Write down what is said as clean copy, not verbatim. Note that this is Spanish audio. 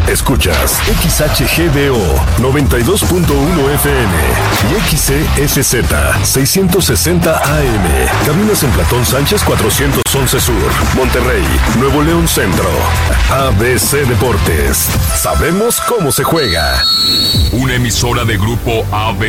Escuchas XHGDO 92.1 FM y XCFZ 660 AM. Caminos en Platón Sánchez 411 Sur, Monterrey, Nuevo León Centro. ABC Deportes. Sabemos cómo se juega. Una emisora de Grupo ABC.